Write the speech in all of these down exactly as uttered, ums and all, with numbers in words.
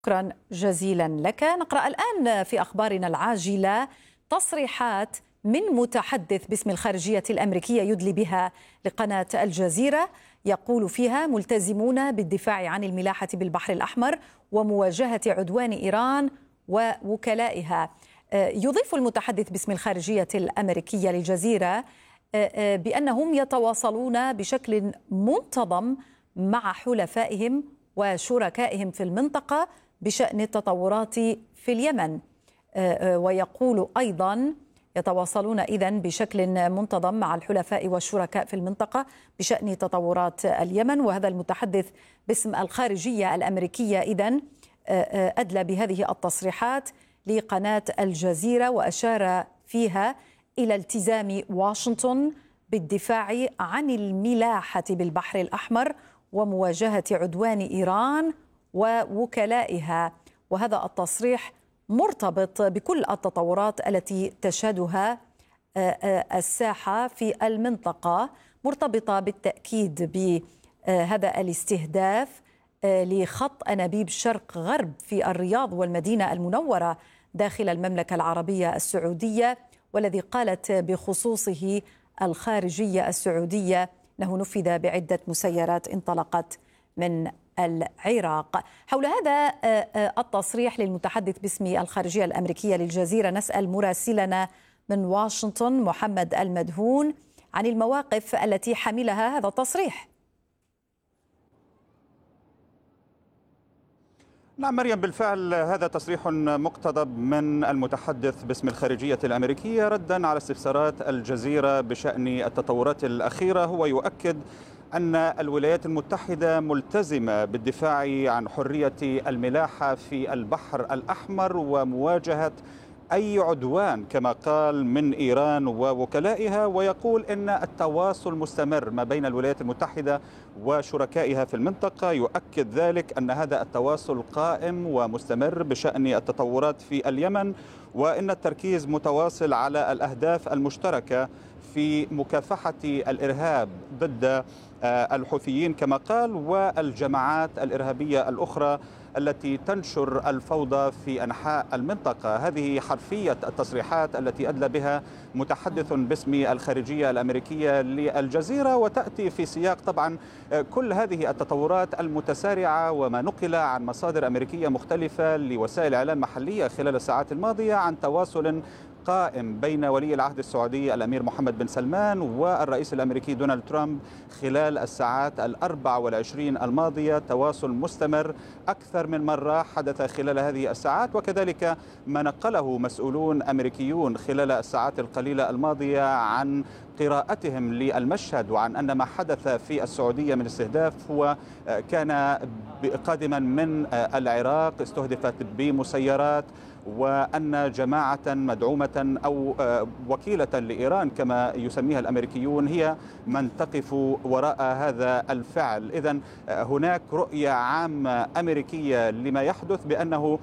شكرا جزيلا لك. نقرأ الآن في أخبارنا العاجلة تصريحات من متحدث باسم الخارجية الأمريكية يدلي بها لقناة الجزيرة، يقول فيها: ملتزمون بالدفاع عن الملاحة بالبحر الأحمر ومواجهة عدوان إيران ووكلائها. يضيف المتحدث باسم الخارجية الأمريكية للجزيرة بأنهم يتواصلون بشكل منتظم مع حلفائهم وشركائهم في المنطقة بشأن التطورات في اليمن. ويقول أيضا: يتواصلون إذن بشكل منتظم مع الحلفاء والشركاء في المنطقة بشأن تطورات اليمن. وهذا المتحدث باسم الخارجية الأمريكية إذن أدلى بهذه التصريحات لقناة الجزيرة، وأشار فيها إلى التزام واشنطن بالدفاع عن الملاحة بالبحر الأحمر ومواجهة عدوان إيران ووكلائها. وهذا التصريح مرتبط بكل التطورات التي تشهدها الساحة في المنطقة، مرتبطة بالتأكيد بهذا الاستهداف لخط أنابيب شرق غرب في الرياض والمدينة المنورة داخل المملكة العربية السعودية، والذي قالت بخصوصه الخارجية السعودية أنه نفذ بعدة مسيرات انطلقت من العراق. حول هذا التصريح للمتحدث باسم الخارجية الأمريكية للجزيرة نسأل مراسلنا من واشنطن محمد المدهون عن المواقف التي حملها هذا التصريح. نعم مريم، بالفعل هذا تصريح مقتضب من المتحدث باسم الخارجية الأمريكية ردا على استفسارات الجزيرة بشأن التطورات الأخيرة. هو يؤكد أن الولايات المتحدة ملتزمة بالدفاع عن حرية الملاحة في البحر الأحمر ومواجهة أي عدوان كما قال من إيران ووكلائها، ويقول إن التواصل مستمر ما بين الولايات المتحدة وشركائها في المنطقة. يؤكد ذلك أن هذا التواصل قائم ومستمر بشأن التطورات في اليمن، وإن التركيز متواصل على الأهداف المشتركة في مكافحة الإرهاب ضد الحوثيين كما قال والجماعات الإرهابية الأخرى التي تنشر الفوضى في أنحاء المنطقة. هذه حرفية التصريحات التي أدلى بها متحدث باسم الخارجية الأمريكية للجزيرة، وتأتي في سياق طبعا كل هذه التطورات المتسارعة وما نقل عن مصادر أمريكية مختلفة لوسائل إعلام محلية خلال الساعات الماضية عن تواصل قائم بين ولي العهد السعودي الأمير محمد بن سلمان والرئيس الأمريكي دونالد ترامب خلال الساعات الأربع والعشرين الماضية. تواصل مستمر أكثر من مرة حدث خلال هذه الساعات، وكذلك ما نقله مسؤولون أمريكيون خلال الساعات القليلة الماضية عن قراءتهم للمشهد وعن أن ما حدث في السعودية من استهداف هو كان قادما من العراق، استهدفت بمسيرات، وأن جماعة مدعومة أو وكيلة لإيران كما يسميها الأمريكيون هي من تقف وراء هذا الفعل. إذن هناك رؤية عامة أمريكية لما يحدث بأنه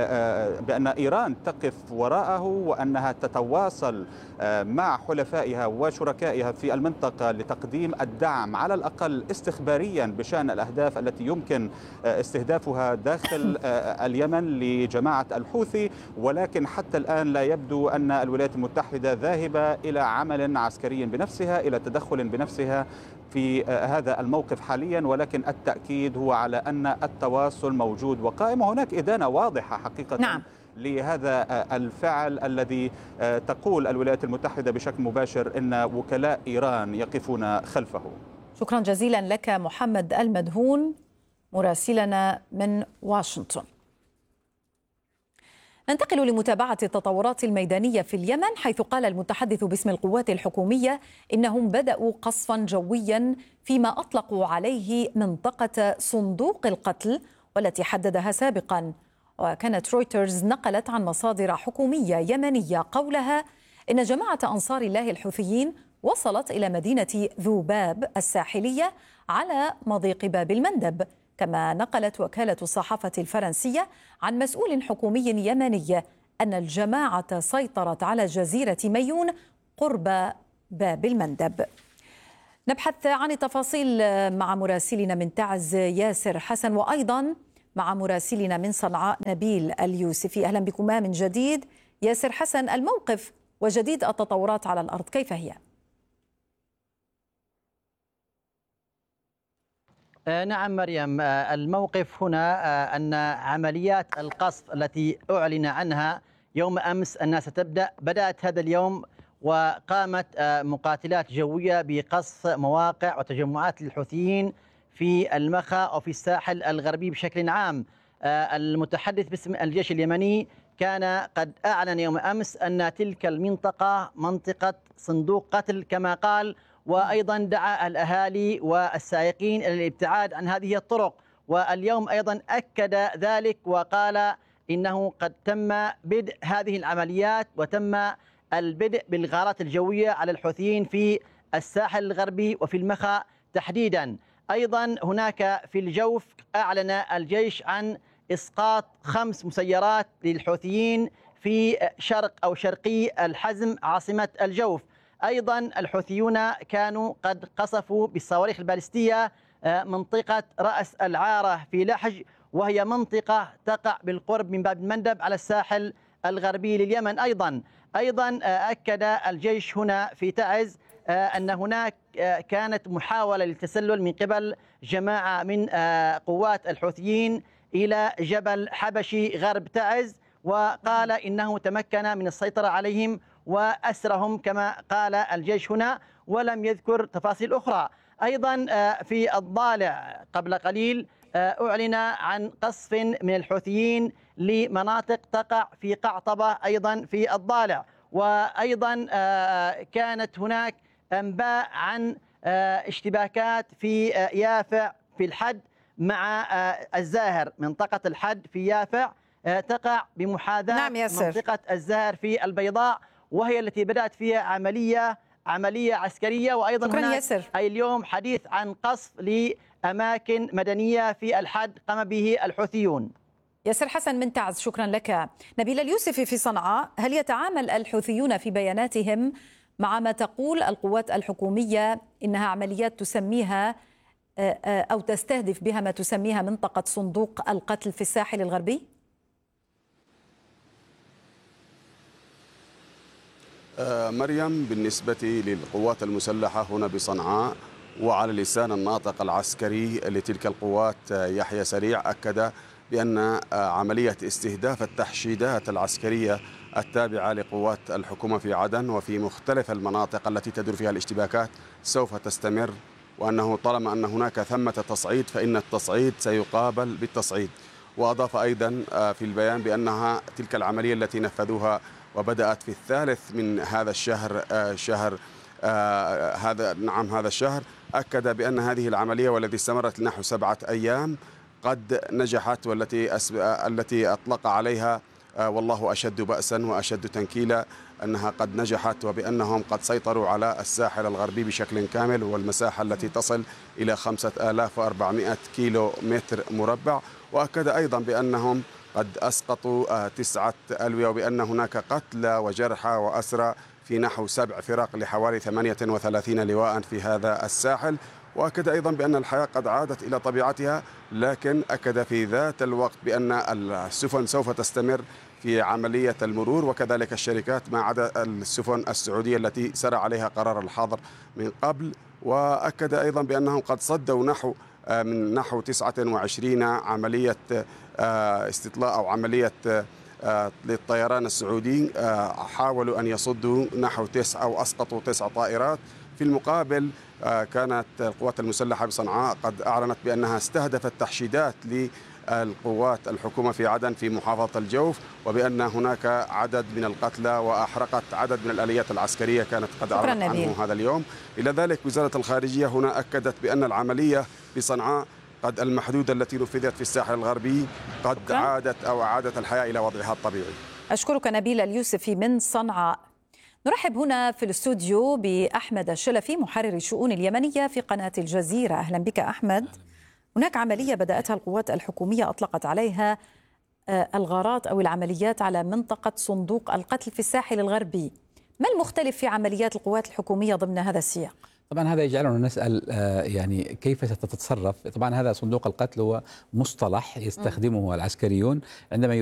بأن إيران تقف وراءه وأنها تتواصل مع حلفائها وشركائها في المنطقة لتقديم الدعم على الأقل استخباريا بشأن الأهداف التي يمكن استهدافها داخل اليمن لجماعة الحوثي. ولكن حتى الآن لا يبدو أن الولايات المتحدة ذاهبة إلى عمل عسكري بنفسها، إلى تدخل بنفسها في هذا الموقف حاليا، ولكن التأكيد هو على أن التواصل موجود وقائم، وهناك إدانة واضحة حقيقة نعم. لهذا الفعل الذي تقول الولايات المتحدة بشكل مباشر أن وكلاء إيران يقفون خلفه. شكرا جزيلا لك محمد المدهون مراسلنا من واشنطن. ننتقل لمتابعة التطورات الميدانية في اليمن، حيث قال المتحدث باسم القوات الحكومية إنهم بدأوا قصفا جويا فيما أطلقوا عليه منطقة صندوق القتل والتي حددها سابقا. وكانت رويترز نقلت عن مصادر حكومية يمنية قولها إن جماعة أنصار الله الحوثيين وصلت إلى مدينة ذوباب الساحلية على مضيق باب المندب. كما نقلت وكالة الصحافة الفرنسية عن مسؤول حكومي يمني أن الجماعة سيطرت على جزيرة ميون قرب باب المندب. نبحث عن التفاصيل مع مراسلنا من تعز ياسر حسن، وأيضا مع مراسلنا من صنعاء نبيل اليوسفي. أهلا بكما من جديد. ياسر حسن، الموقف وجديد التطورات على الأرض كيف هي؟ نعم مريم، الموقف هنا أن عمليات القصف التي أعلن عنها يوم أمس أنها ستبدأ بدأت هذا اليوم، وقامت مقاتلات جوية بقصف مواقع وتجمعات للحوثيين في المخا وفي الساحل الغربي بشكل عام. المتحدث باسم الجيش اليمني كان قد أعلن يوم أمس أن تلك المنطقة منطقة صندوق قتل كما قال، وأيضا دعا الأهالي والسائقين إلى الابتعاد عن هذه الطرق. واليوم أيضا أكد ذلك وقال إنه قد تم بدء هذه العمليات وتم البدء بالغارات الجوية على الحوثيين في الساحل الغربي وفي المخا تحديدا. أيضا هناك في الجوف أعلن الجيش عن إسقاط خمس مسيرات للحوثيين في شرق أو شرقي الحزم عاصمة الجوف. أيضا الحوثيون كانوا قد قصفوا بالصواريخ البالستية منطقة رأس العارة في لحج، وهي منطقة تقع بالقرب من باب المندب على الساحل الغربي لليمن. أيضا أيضا أكد الجيش هنا في تعز أن هناك كانت محاولة للتسلل من قبل جماعة من قوات الحوثيين إلى جبل حبشي غرب تعز، وقال إنه تمكن من السيطرة عليهم وأسرهم كما قال الجيش هنا، ولم يذكر تفاصيل أخرى. أيضا في الضالع قبل قليل أعلن عن قصف من الحوثيين لمناطق تقع في قعطبة أيضا في الضالع. وأيضا كانت هناك أنباء عن اشتباكات في يافع في الحد مع الزاهر. منطقة الحد في يافع تقع بمحاذاة نعم منطقة الزاهر في البيضاء، وهي التي بدأت فيها عملية عملية عسكرية. وأيضا هناك ياسر. أي اليوم حديث عن قصف لأماكن مدنية في الحد قام به الحوثيون. ياسر حسن من تعز، شكرا لك. نبيل اليوسفي في صنعاء، هل يتعامل الحوثيون في بياناتهم مع ما تقول القوات الحكومية إنها عمليات تسميها أو تستهدف بها ما تسميها منطقة صندوق القتل في الساحل الغربي؟ مريم، بالنسبة للقوات المسلحة هنا بصنعاء وعلى لسان الناطق العسكري لتلك القوات يحيى سريع، أكد بأن عملية استهداف التحشيدات العسكرية التابعة لقوات الحكومة في عدن وفي مختلف المناطق التي تدور فيها الاشتباكات سوف تستمر، وأنه طالما أن هناك ثمة تصعيد فإن التصعيد سيقابل بالتصعيد. وأضاف أيضا في البيان بأنها تلك العملية التي نفذوها وبدأت في الثالث من هذا الشهر شهر آه هذا نعم هذا الشهر، أكد بأن هذه العملية والتي استمرت لنحو سبعة أيام قد نجحت، والتي أسب... التي أطلق عليها آه والله أشد بأسا وأشد تنكيلا أنها قد نجحت، وبأنهم قد سيطروا على الساحل الغربي بشكل كامل والمساحة التي تصل إلى خمسة آلاف وأربعمائة كيلو متر مربع. وأكد أيضا بأنهم قد أسقطوا تسعة ألوية، وبأن هناك قتلى وجرحى وأسرى في نحو سبع فرق لحوالي ثمانية وثلاثين لواء في هذا الساحل. وأكد أيضا بأن الحياة قد عادت إلى طبيعتها، لكن أكد في ذات الوقت بأن السفن سوف تستمر في عملية المرور، وكذلك الشركات ما عدا السفن السعودية التي سرى عليها قرار الحظر من قبل. وأكد أيضا بأنهم قد صدوا نحو من نحو تسعة وعشرين عملية استطلاع أو عملية للطيران السعودي، حاولوا أن يصدوا نحو تسع أو أسقطوا تسع طائرات. في المقابل كانت القوات المسلحة بصنعاء قد أعلنت بأنها استهدفت تحشيدات للقوات الحكومة في عدن في محافظة الجوف، وبأن هناك عدد من القتلى وأحرقت عدد من الآليات العسكرية كانت قد أعلنت عنه هذا اليوم. إلى ذلك وزارة الخارجية هنا أكدت بأن العملية بصنعاء قد المحدودة التي نفذت في الساحل الغربي قد شكرا. عادت أو أعادت الحياة إلى وضعها الطبيعي. أشكرك نبيل اليوسفي من صنعاء. نرحب هنا في الاستوديو بأحمد الشلفي محرر الشؤون اليمنية في قناة الجزيرة. أهلا بك أحمد. هناك عملية بدأتها القوات الحكومية أطلقت عليها الغارات أو العمليات على منطقة صندوق القتل في الساحل الغربي، ما المختلف في عمليات القوات الحكومية ضمن هذا السياق؟ طبعا هذا يجعلنا نسأل يعني كيف ستتصرف. طبعا هذا صندوق القتل هو مصطلح يستخدمه العسكريون عندما